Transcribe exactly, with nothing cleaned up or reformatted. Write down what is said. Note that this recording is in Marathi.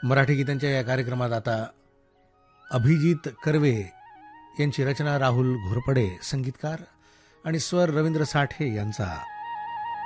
मराठी गीतांच्या या कार्यक्रमात आता अभिजित कर्वे यांची रचना, राहुल घोरपडे संगीतकार आणि स्वर रवींद्र साठे यांचा.